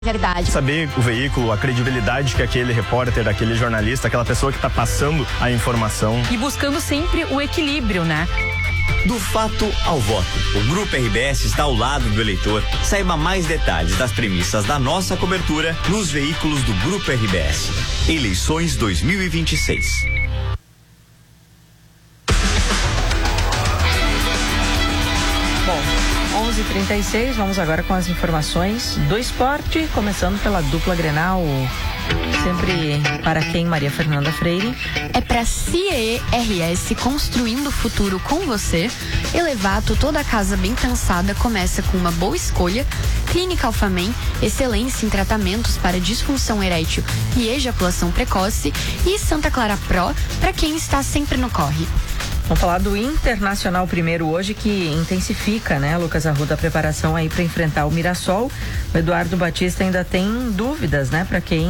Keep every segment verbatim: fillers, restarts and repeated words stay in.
Verdade. Saber o veículo, a credibilidade que aquele repórter, aquele jornalista, aquela pessoa que está passando a informação. E buscando sempre o equilíbrio, né? Do fato ao voto, o Grupo R B S está ao lado do eleitor. Saiba mais detalhes das premissas da nossa cobertura nos veículos do Grupo R B S. Eleições dois mil e vinte e seis. Bom, onze e trinta e seis, vamos agora com as informações do esporte, começando pela dupla Grenal. Sempre para quem, Maria Fernanda Freire? É para C E R S, construindo o futuro com você. Elevato, toda a casa bem pensada, começa com uma boa escolha. Clínica Alfamém, excelência em tratamentos para disfunção erétil e ejaculação precoce. E Santa Clara Pro, para quem está sempre no corre. Vamos falar do Internacional primeiro hoje, que intensifica, né, Lucas Arruda, a preparação aí para enfrentar o Mirassol. O Eduardo Batista ainda tem dúvidas, né, para quem,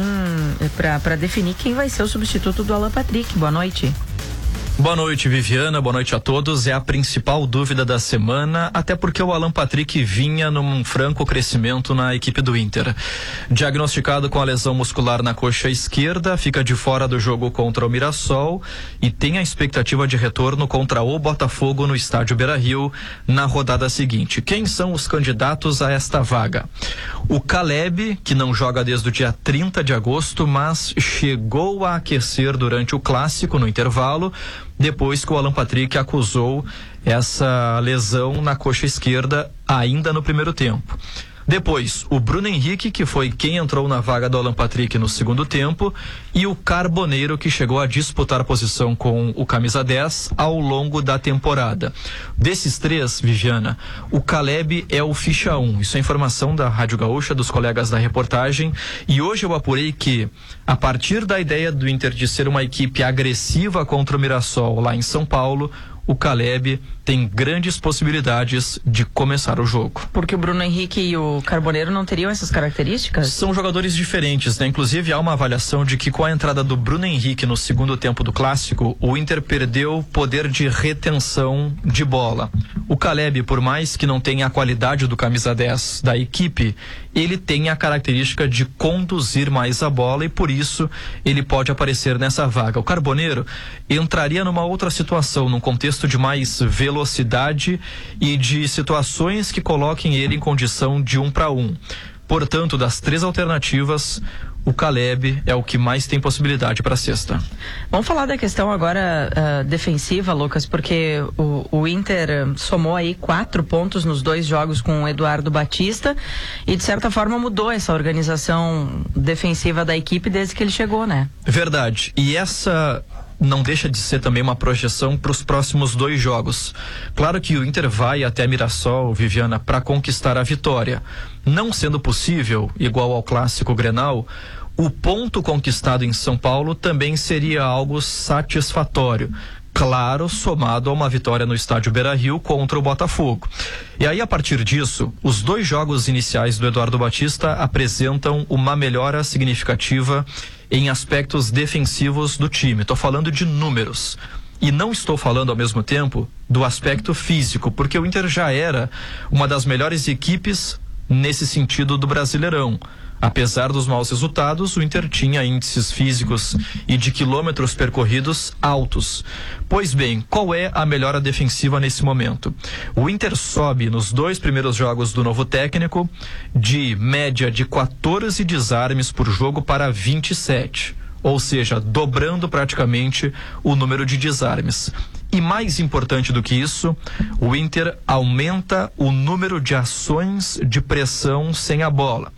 para definir quem vai ser o substituto do Alan Patrick. Boa noite. Boa noite, Viviana, boa noite a todos. É a principal dúvida da semana, até porque o Alan Patrick vinha num franco crescimento na equipe do Inter. Diagnosticado com a lesão muscular na coxa esquerda, fica de fora do jogo contra o Mirassol e tem a expectativa de retorno contra o Botafogo no estádio Beira-Rio na rodada seguinte. Quem são os candidatos a esta vaga? O Caleb, que não joga desde o dia trinta de agosto, mas chegou a aquecer durante o clássico no intervalo, depois que o Alan Patrick acusou essa lesão na coxa esquerda ainda no primeiro tempo. Depois, o Bruno Henrique, que foi quem entrou na vaga do Alan Patrick no segundo tempo, e o Carboneiro, que chegou a disputar a posição com o camisa dez ao longo da temporada. Desses três, Viviana, o Caleb é o ficha um. Isso é informação da Rádio Gaúcha, dos colegas da reportagem, e hoje eu apurei que, a partir da ideia do Inter de ser uma equipe agressiva contra o Mirassol lá em São Paulo, o Caleb tem grandes possibilidades de começar o jogo. Porque o Bruno Henrique e o Carboneiro não teriam essas características? São jogadores diferentes, né? Inclusive há uma avaliação de que com a entrada do Bruno Henrique no segundo tempo do clássico, o Inter perdeu poder de retenção de bola. O Caleb, por mais que não tenha a qualidade do camisa dez da equipe, ele tem a característica de conduzir mais a bola e por isso ele pode aparecer nessa vaga. O Carboneiro entraria numa outra situação, num contexto de mais velocidade e de situações que coloquem ele em condição de um para um. Portanto, das três alternativas, o Caleb é o que mais tem possibilidade para a sexta. Vamos falar da questão agora uh, defensiva, Lucas, porque o, o Inter somou aí quatro pontos nos dois jogos com o Eduardo Batista e de certa forma mudou essa organização defensiva da equipe desde que ele chegou, né? Verdade. E essa não deixa de ser também uma projeção para os próximos dois jogos. Claro que o Inter vai até Mirassol, Viviana, para conquistar a vitória. Não sendo possível, igual ao clássico Grenal, o ponto conquistado em São Paulo também seria algo satisfatório. Claro, somado a uma vitória no estádio Beira-Rio contra o Botafogo. E aí, a partir disso, os dois jogos iniciais do Eduardo Batista apresentam uma melhora significativa em aspectos defensivos do time. Estou falando de números. E não estou falando ao mesmo tempo do aspecto físico, porque o Inter já era uma das melhores equipes nesse sentido do Brasileirão. Apesar dos maus resultados, o Inter tinha índices físicos e de quilômetros percorridos altos. Pois bem, qual é a melhora defensiva nesse momento? O Inter sobe nos dois primeiros jogos do novo técnico de média de quatorze desarmes por jogo para vinte e sete. Ou seja, dobrando praticamente o número de desarmes. E mais importante do que isso, o Inter aumenta o número de ações de pressão sem a bola.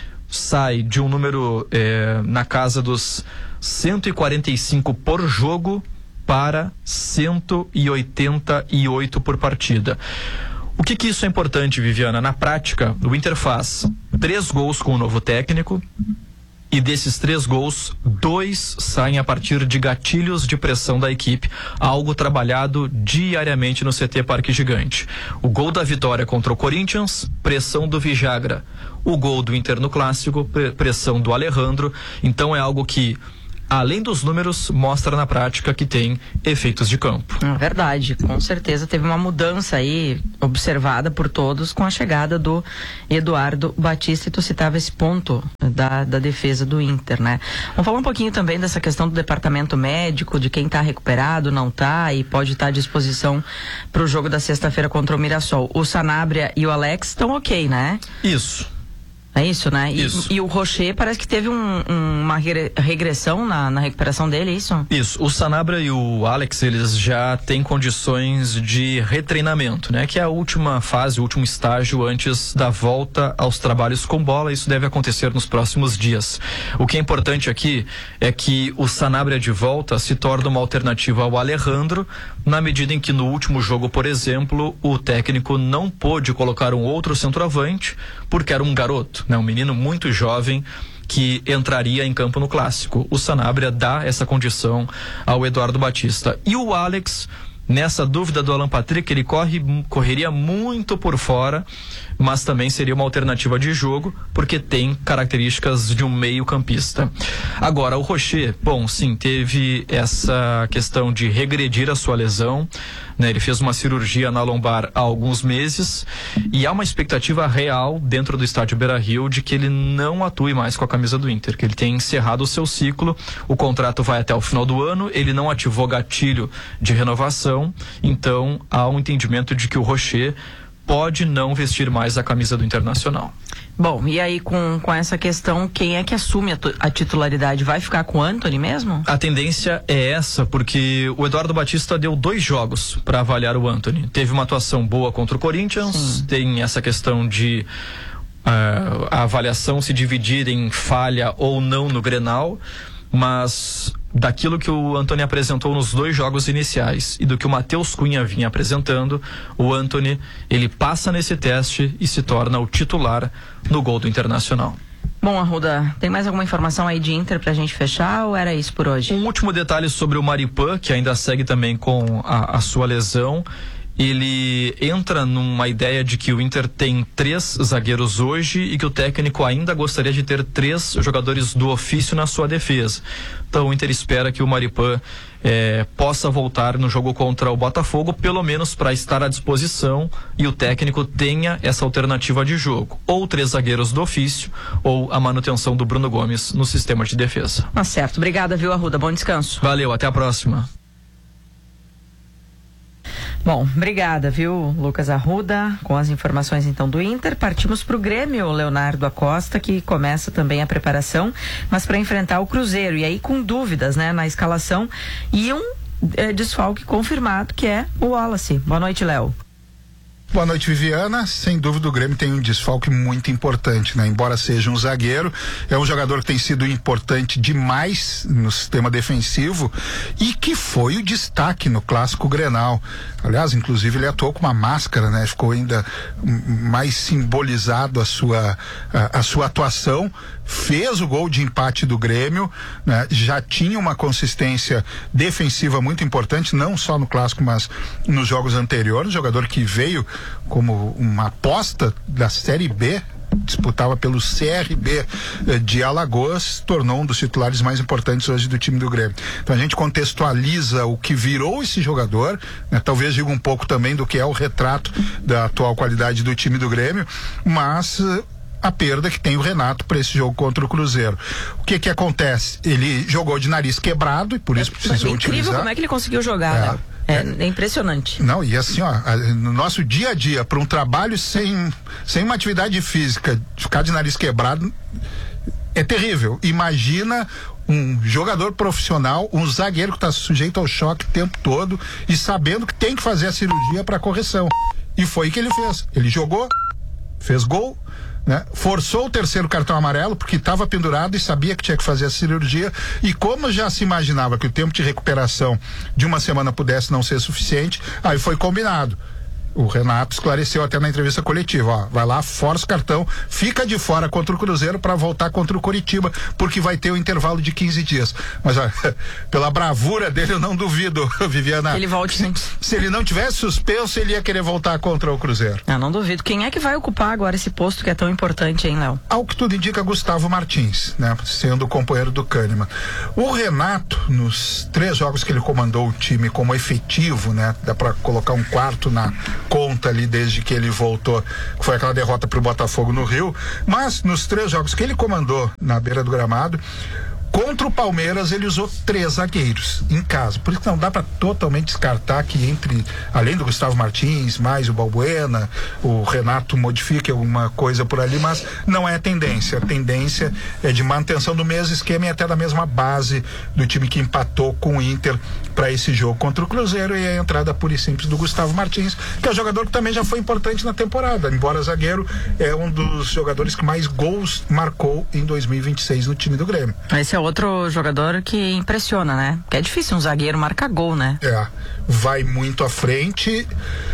Sai de um número eh, na casa dos cento e quarenta e cinco por jogo para cento e oitenta e oito por partida. O que que isso é importante, Viviana? Na prática, o Inter faz três gols com o novo técnico e desses três gols, dois saem a partir de gatilhos de pressão da equipe, algo trabalhado diariamente no C T Parque Gigante. O gol da vitória contra o Corinthians, pressão do Vijagra. O gol do Inter no Clássico, pressão do Alejandro. Então é algo que além dos números, mostra na prática que tem efeitos de campo. É verdade, com certeza teve uma mudança aí observada por todos com a chegada do Eduardo Batista, e tu citava esse ponto da, da defesa do Inter, né? Vamos falar um pouquinho também dessa questão do departamento médico, de quem está recuperado, não está, e pode estar tá à disposição para o jogo da sexta-feira contra o Mirassol. O Sanabria e o Alex estão ok, né? Isso. É isso, né? E, isso. e o Rocher parece que teve um, um, uma regressão na, na recuperação dele, é isso? Isso. O Sanabria e o Alex, eles já têm condições de retreinamento, né? Que é a última fase, o último estágio antes da volta aos trabalhos com bola. Isso deve acontecer nos próximos dias. O que é importante aqui é que o Sanabria de volta se torna uma alternativa ao Alejandro, na medida em que no último jogo, por exemplo, o técnico não pôde colocar um outro centroavante porque era um garoto, né? Um menino muito jovem que entraria em campo no clássico. O Sanabria dá essa condição ao Eduardo Batista. E o Alex, nessa dúvida do Alan Patrick, ele corre, correria muito por fora, mas também seria uma alternativa de jogo, porque tem características de um meio-campista. Agora, o Rocher, bom, sim, teve essa questão de regredir a sua lesão, né? Ele fez uma cirurgia na lombar há alguns meses e há uma expectativa real dentro do estádio Beira-Rio de que ele não atue mais com a camisa do Inter, que ele tem encerrado o seu ciclo, o contrato vai até o final do ano, ele não ativou gatilho de renovação, então há um entendimento de que o Rocher pode não vestir mais a camisa do Internacional. Bom, e aí com, com essa questão, quem é que assume a, a titularidade? Vai ficar com o Antony mesmo? A tendência é essa, porque o Eduardo Batista deu dois jogos para avaliar o Antony. Teve uma atuação boa contra o Corinthians, Sim. tem essa questão de uh, a avaliação se dividir em falha ou não no Grenal, mas daquilo que o Antony apresentou nos dois jogos iniciais e do que o Matheus Cunha vinha apresentando, o Antony, ele passa nesse teste e se torna o titular no gol do Internacional. Bom, Arruda, tem mais alguma informação aí de Inter pra gente fechar ou era isso por hoje? Um último detalhe sobre o Maripan, que ainda segue também com a, a sua lesão. Ele entra numa ideia de que o Inter tem três zagueiros hoje e que o técnico ainda gostaria de ter três jogadores do ofício na sua defesa. Então o Inter espera que o Maripan eh, possa voltar no jogo contra o Botafogo, pelo menos para estar à disposição e o técnico tenha essa alternativa de jogo. Ou três zagueiros do ofício ou a manutenção do Bruno Gomes no sistema de defesa. Tá certo. Obrigada, viu, Arruda? Bom descanso. Valeu, até a próxima. Bom, obrigada, viu, Lucas Arruda, com as informações então do Inter. Partimos para o Grêmio, Leonardo Acosta, que começa também a preparação, mas para enfrentar o Cruzeiro, e aí com dúvidas, né, na escalação, e um é, desfalque confirmado, que é o Wallace. Boa noite, Léo. Boa noite, Viviana. Sem dúvida o Grêmio tem um desfalque muito importante, né? Embora seja um zagueiro, é um jogador que tem sido importante demais no sistema defensivo e que foi o destaque no Clássico Grenal. Aliás, inclusive ele atuou com uma máscara, né? Ficou ainda mais simbolizado a sua, a, a sua atuação. Fez o gol de empate do Grêmio, né? Já tinha uma consistência defensiva muito importante, não só no Clássico, mas nos jogos anteriores. Jogador que veio como uma aposta da Série B, disputava pelo C R B de Alagoas, tornou um dos titulares mais importantes hoje do time do Grêmio. Então a gente contextualiza o que virou esse jogador, né? Talvez diga um pouco também do que é o retrato da atual qualidade do time do Grêmio, mas a perda que tem o Renato para esse jogo contra o Cruzeiro. O que que acontece? Ele jogou de nariz quebrado e por isso precisou é incrível utilizar. Como é que ele conseguiu jogar, é, né? É, é impressionante. Não, e assim, ó, no nosso dia a dia, para um trabalho sem, sem uma atividade física, ficar de nariz quebrado é terrível. Imagina um jogador profissional, um zagueiro que está sujeito ao choque o tempo todo e sabendo que tem que fazer a cirurgia para correção. E foi o que ele fez. Ele jogou, fez gol, né? Forçou o terceiro cartão amarelo porque estava pendurado e sabia que tinha que fazer a cirurgia, e como já se imaginava que o tempo de recuperação de uma semana pudesse não ser suficiente, aí foi combinado. O Renato esclareceu até na entrevista coletiva, ó, vai lá, força o cartão, fica de fora contra o Cruzeiro para voltar contra o Coritiba, porque vai ter um intervalo de quinze dias. Mas ó, pela bravura dele eu não duvido, Viviana. Ele volte se, se ele não tivesse suspenso, ele ia querer voltar contra o Cruzeiro. Eu não duvido. Quem é que vai ocupar agora esse posto que é tão importante, hein, Léo? Ao que tudo indica, Gustavo Martins, né? Sendo o companheiro do Kahneman. O Renato, nos três jogos que ele comandou o time como efetivo, né? Dá para colocar um quarto na conta ali desde que ele voltou, que foi aquela derrota pro Botafogo no Rio, mas nos três jogos que ele comandou na beira do gramado, contra o Palmeiras ele usou três zagueiros em casa, por isso que não dá para totalmente descartar que entre, além do Gustavo Martins, mais o Balbuena, o Renato modifique alguma coisa por ali, mas não é a tendência, a tendência é de manutenção do mesmo esquema e até da mesma base do time que empatou com o Inter para esse jogo contra o Cruzeiro, e a entrada pura e simples do Gustavo Martins, que é um jogador que também já foi importante na temporada, embora zagueiro, é um dos jogadores que mais gols marcou em dois mil e vinte e seis no time do Grêmio. Esse é outro jogador que impressiona, né? Porque é difícil um zagueiro marcar gol, né? É, vai muito à frente.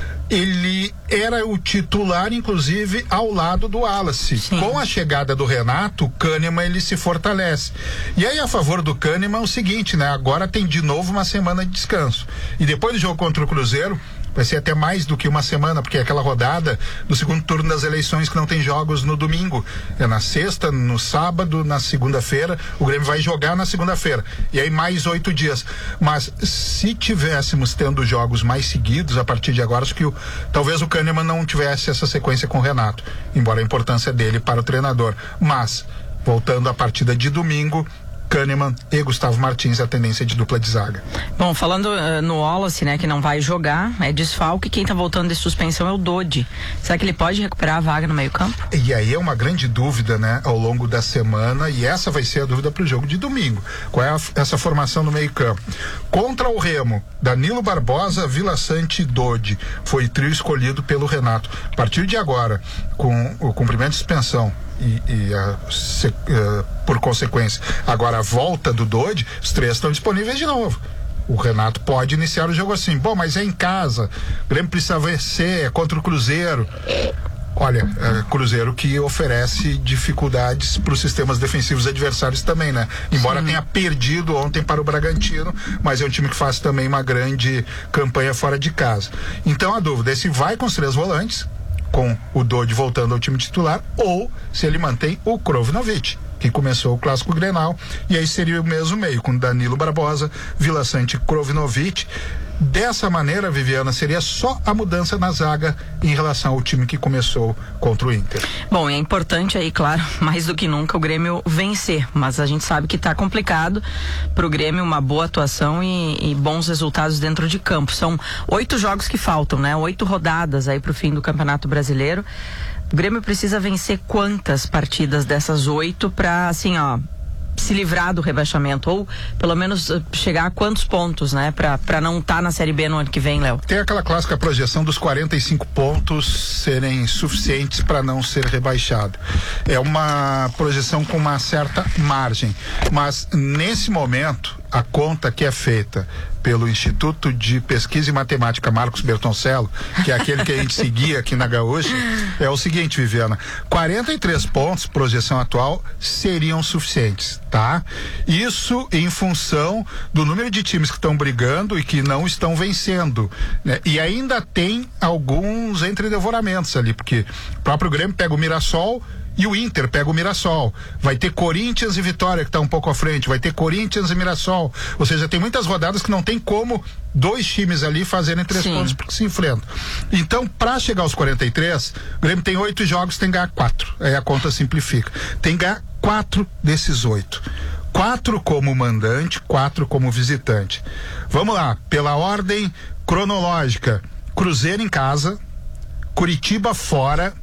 Ele era o titular, inclusive, ao lado do Wallace. Sim. Com a chegada do Renato, o Kahneman ele se fortalece. E aí, a favor do Kahneman, é o seguinte, né? Agora tem de novo uma semana de descanso. E depois do jogo contra o Cruzeiro, vai ser até mais do que uma semana, porque é aquela rodada do segundo turno das eleições que não tem jogos no domingo. É na sexta, no sábado, na segunda-feira. O Grêmio vai jogar na segunda-feira. E aí mais oito dias. Mas se tivéssemos tendo jogos mais seguidos a partir de agora, acho que o, talvez o Kahneman não tivesse essa sequência com o Renato, embora a importância dele para o treinador. Mas, voltando à partida de domingo, Kahneman e Gustavo Martins, a tendência de dupla de zaga. Bom, falando uh, no Wallace, né, que não vai jogar, é desfalque, quem tá voltando de suspensão é o Dodi. Será que ele pode recuperar a vaga no meio campo? E aí é uma grande dúvida, né, ao longo da semana, e essa vai ser a dúvida pro jogo de domingo. Qual é a, essa formação no meio campo? Contra o Remo, Danilo Barbosa, Vila Sante e Dodi. Foi o trio escolhido pelo Renato. A partir de agora, com o cumprimento de suspensão, E, e a, se, uh, por consequência, agora a volta do Dodi, os três estão disponíveis de novo. O Renato pode iniciar o jogo assim, bom, mas é em casa, o Grêmio precisa vencer, é contra o Cruzeiro. Olha, é Cruzeiro que oferece dificuldades para os sistemas defensivos adversários também, né? Embora Sim. tenha perdido ontem para o Bragantino, mas é um time que faz também uma grande campanha fora de casa. Então a dúvida é se vai com os três volantes, com o Dodi voltando ao time titular, ou se ele mantém o Krovinovic, que começou o Clássico Grenal, e aí seria o mesmo meio, com Danilo Barbosa, Vila Sante e Krovinovic. Dessa maneira, Viviana, seria só a mudança na zaga em relação ao time que começou contra o Inter. Bom, é importante aí, claro, mais do que nunca o Grêmio vencer, mas a gente sabe que tá complicado pro Grêmio uma boa atuação e, e bons resultados dentro de campo. São oito jogos que faltam, né? Oito rodadas aí pro fim do Campeonato Brasileiro. O Grêmio precisa vencer quantas partidas dessas oito pra, assim, ó, se livrar do rebaixamento, ou pelo menos uh, chegar a quantos pontos, né, pra, pra não estar tá na Série B no ano que vem, Léo? Tem aquela clássica projeção dos quarenta e cinco pontos serem suficientes para não ser rebaixado. É uma projeção com uma certa margem, mas nesse momento a conta que é feita pelo Instituto de Pesquisa e Matemática Marcos Bertoncello, que é aquele que a gente seguia aqui na Gaúcha, é o seguinte, Viviana, quarenta e três pontos, projeção atual, seriam suficientes, tá? Isso em função do número de times que estão brigando e que não estão vencendo, né? E ainda tem alguns entredevoramentos ali, porque o próprio Grêmio pega o Mirassol e o Inter pega o Mirassol. Vai ter Corinthians e Vitória, que está um pouco à frente. Vai ter Corinthians e Mirassol. Ou seja, tem muitas rodadas que não tem como dois times ali fazerem três Sim. pontos porque se enfrentam. Então, para chegar aos quarenta e três, o Grêmio tem oito jogos, tem que ganhar quatro. Aí a conta simplifica. Tem que ganhar quatro desses oito. Quatro como mandante, quatro como visitante. Vamos lá, pela ordem cronológica. Cruzeiro em casa, Curitiba fora,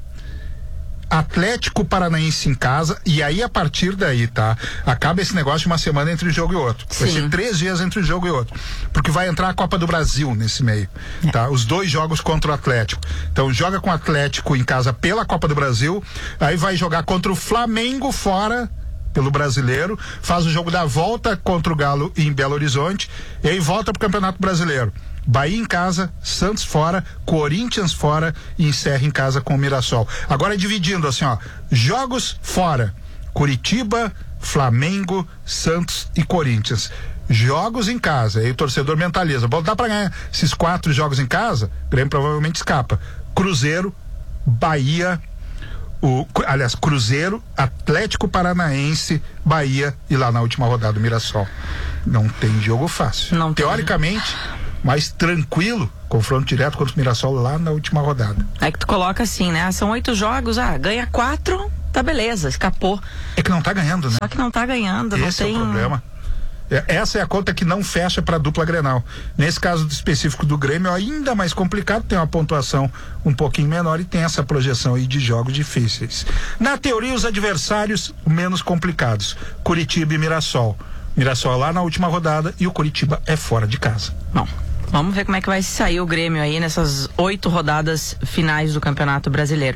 Atlético Paranaense em casa, e aí a partir daí, tá? Acaba esse negócio de uma semana entre um jogo e outro. Sim. Vai ser três dias entre um jogo e outro. Porque vai entrar a Copa do Brasil nesse meio, é. tá? Os dois jogos contra o Atlético. Então joga com o Atlético em casa pela Copa do Brasil, aí vai jogar contra o Flamengo fora pelo Brasileiro, faz o jogo da volta contra o Galo em Belo Horizonte, e aí volta pro Campeonato Brasileiro. Bahia em casa, Santos fora, Corinthians fora e encerra em casa com o Mirassol. Agora dividindo assim, ó, jogos fora, Curitiba, Flamengo, Santos e Corinthians. Jogos em casa, aí o torcedor mentaliza, bom, dá pra ganhar esses quatro jogos em casa, o Grêmio provavelmente escapa. Cruzeiro, Bahia, o, aliás, Cruzeiro, Atlético Paranaense, Bahia e lá na última rodada o Mirassol. Não tem jogo fácil. Não tem. Teoricamente, mais tranquilo, confronto direto contra o Mirassol lá na última rodada. É que tu coloca assim, né? São oito jogos, ah, ganha quatro, tá beleza, escapou. É que não tá ganhando, né? Só que não tá ganhando, Esse não tem... é o problema. Essa é a conta que não fecha para a dupla Grenal. Nesse caso específico do Grêmio, ainda mais complicado, tem uma pontuação um pouquinho menor e tem essa projeção aí de jogos difíceis. Na teoria, os adversários menos complicados: Curitiba e Mirassol. Mirassol lá na última rodada e o Curitiba é fora de casa. Bom, vamos ver como é que vai sair o Grêmio aí nessas oito rodadas finais do Campeonato Brasileiro.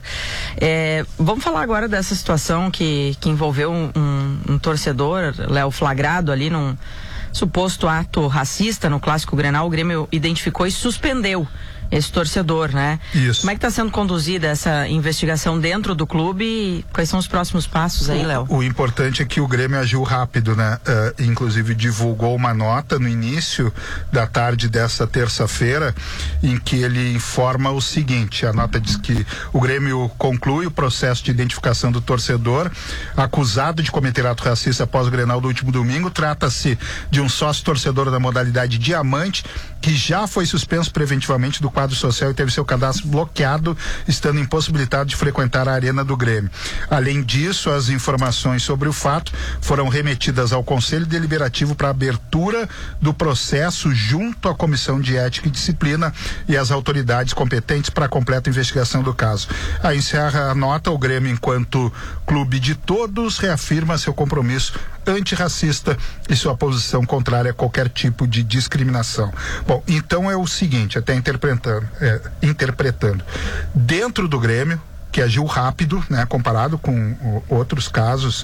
É, vamos falar agora dessa situação que, que envolveu um, um, um torcedor, Léo, flagrado ali num suposto ato racista no Clássico Grenal. O Grêmio identificou e suspendeu esse torcedor, né? Isso. Como é que está sendo conduzida essa investigação dentro do clube e quais são os próximos passos aí, Léo? O, o importante é que o Grêmio agiu rápido, né? Uh, inclusive divulgou uma nota no início da tarde dessa terça-feira em que ele informa o seguinte: a nota diz que o Grêmio conclui o processo de identificação do torcedor acusado de cometer ato racista após o Grenal do último domingo. Trata-se de um sócio torcedor da modalidade Diamante que já foi suspenso preventivamente do quadro social e teve seu cadastro bloqueado, estando impossibilitado de frequentar a arena do Grêmio. Além disso, as informações sobre o fato foram remetidas ao Conselho Deliberativo para abertura do processo junto à Comissão de Ética e Disciplina e às autoridades competentes para a completa investigação do caso. Aí encerra a nota: o Grêmio, enquanto clube de todos, reafirma seu compromisso antirracista e sua posição contrária a qualquer tipo de discriminação. Bom, então é o seguinte, até interpretando, é, interpretando, dentro do Grêmio, que agiu rápido, né, comparado com o, outros casos,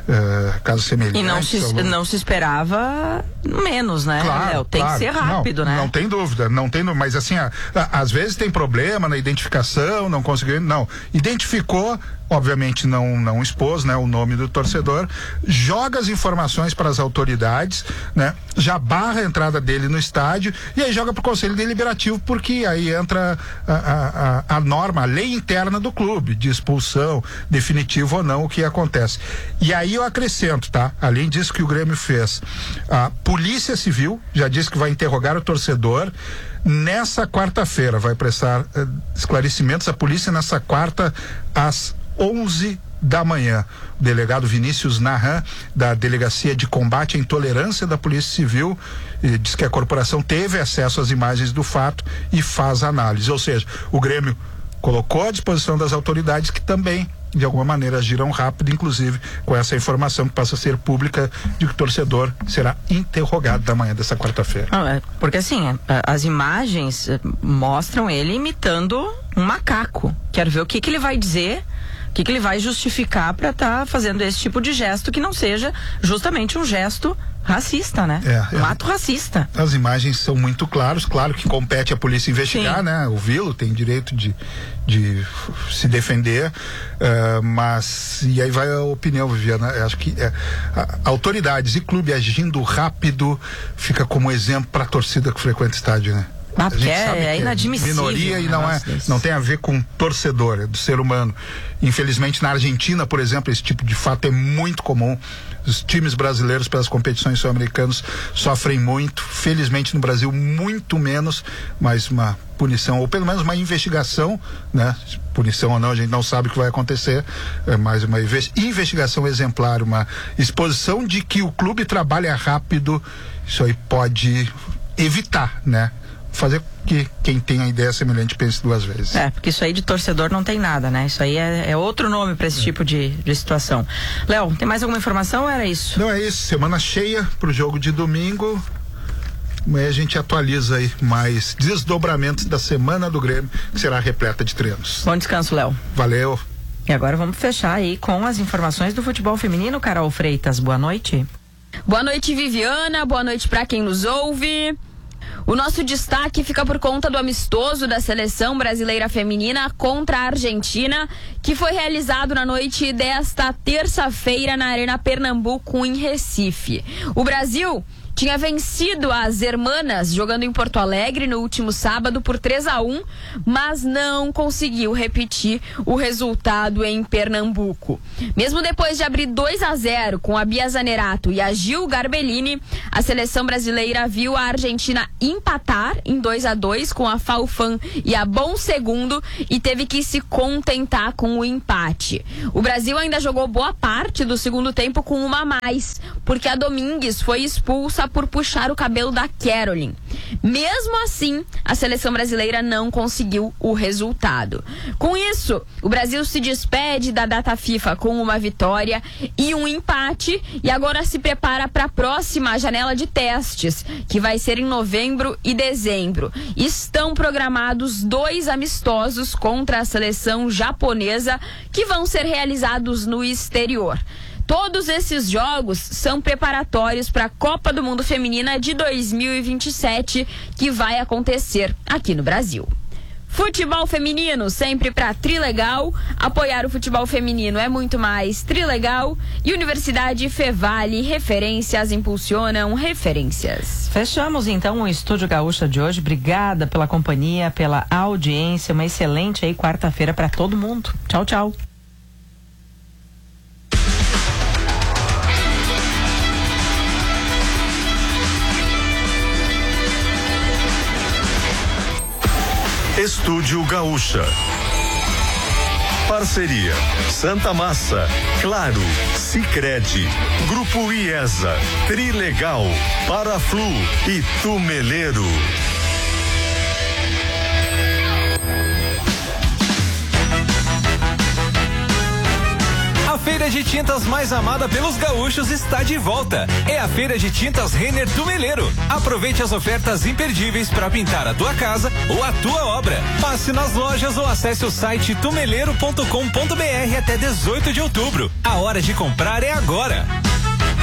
uh, casos semelhantes. E não se, ao... não se esperava menos, né, claro, Léo? Tem claro. que ser rápido, não, né? Não tem dúvida, não tem, mas assim, a, a, às vezes tem problema na identificação, não conseguiu, não. Identificou, obviamente não não expôs, né, o nome do torcedor, joga as informações para as autoridades, né, já barra a entrada dele no estádio e aí joga para o Conselho Deliberativo, porque aí entra a, a, a, a norma, a lei interna do clube, de expulsão, definitivo ou não, o que acontece. E aí eu acrescento, tá? Além disso que o Grêmio fez, a Polícia Civil já disse que vai interrogar o torcedor. Nessa quarta-feira vai prestar uh, esclarecimentos a polícia nessa quarta às onze da manhã. O delegado Vinícius Nahan, da Delegacia de Combate à Intolerância da Polícia Civil, eh, diz que a corporação teve acesso às imagens do fato e faz análise. Ou seja, o Grêmio colocou à disposição das autoridades, que também de alguma maneira agiram rápido, inclusive com essa informação que passa a ser pública de que o torcedor será interrogado da manhã dessa quarta-feira. Ah, é, porque assim, as imagens mostram ele imitando um macaco. Quero ver o que que ele vai dizer, o que que ele vai justificar para estar tá fazendo esse tipo de gesto que não seja justamente um gesto racista, né? É, um é. ato racista. As imagens são muito claras, claro que compete à polícia investigar, Sim. né? O Vilo tem direito de, de se defender, uh, mas e aí vai a opinião, Viviana. Eu acho que é, a, autoridades e clube agindo rápido fica como exemplo para a torcida que frequenta o estádio, né? Ah, porque é, é inadmissível. Minoria e não é, não tem a ver com torcedor, é do ser humano. Infelizmente na Argentina, por exemplo, esse tipo de fato é muito comum. Os times brasileiros pelas competições sul-americanas sofrem muito. Felizmente no Brasil muito menos, mas uma punição, ou pelo menos uma investigação, né? Punição ou não, a gente não sabe o que vai acontecer, é mais uma investigação exemplar, uma exposição de que o clube trabalha rápido. Isso aí pode evitar, né? Fazer que quem tem a ideia semelhante pense duas vezes. É, porque isso aí de torcedor não tem nada, né? Isso aí é, é outro nome para esse é. tipo de, de situação. Léo, tem mais alguma informação ou era isso? Não, é isso. Semana cheia pro jogo de domingo. Amanhã a gente atualiza aí mais desdobramentos da semana do Grêmio, que será repleta de treinos. Bom descanso, Léo. Valeu. E agora vamos fechar aí com as informações do futebol feminino. Carol Freitas, boa noite. Boa noite, Viviana. Boa noite para quem nos ouve. O nosso destaque fica por conta do amistoso da seleção brasileira feminina contra a Argentina, que foi realizado na noite desta terça-feira na Arena Pernambuco, em Recife. O Brasil tinha vencido as Hermanas jogando em Porto Alegre no último sábado por três a um, mas não conseguiu repetir o resultado em Pernambuco. Mesmo depois de abrir dois a zero com a Bia Zanerato e a Gil Garbellini, a seleção brasileira viu a Argentina empatar em dois a dois com a Falfan e a Bom Segundo e teve que se contentar com o empate. O Brasil ainda jogou boa parte do segundo tempo com uma a mais, porque a Domingues foi expulsa por puxar o cabelo da Caroline. Mesmo assim, a seleção brasileira não conseguiu o resultado. Com isso, o Brasil se despede da data FIFA com uma vitória e um empate e agora se prepara para a próxima janela de testes, que vai ser em novembro e dezembro. Estão programados dois amistosos contra a seleção japonesa que vão ser realizados no exterior. Todos esses jogos são preparatórios para a Copa do Mundo Feminina de dois mil e vinte e sete, que vai acontecer aqui no Brasil. Futebol feminino sempre para Trilegal. Apoiar o futebol feminino é muito mais Trilegal. E Universidade Fevale, referências impulsionam referências. Fechamos então o Estúdio Gaúcha de hoje. Obrigada pela companhia, pela audiência. Uma excelente aí quarta-feira para todo mundo. Tchau, tchau. Estúdio Gaúcha. Parceria Santa Massa, Claro, Sicredi, Grupo IESA, Trilegal, Paraflu e Tumeleiro. A Feira de Tintas mais amada pelos gaúchos está de volta. É a Feira de Tintas Renner Tumeleiro. Aproveite as ofertas imperdíveis para pintar a tua casa ou a tua obra. Passe nas lojas ou acesse o site tumeleiro ponto com ponto br até dezoito de outubro. A hora de comprar é agora.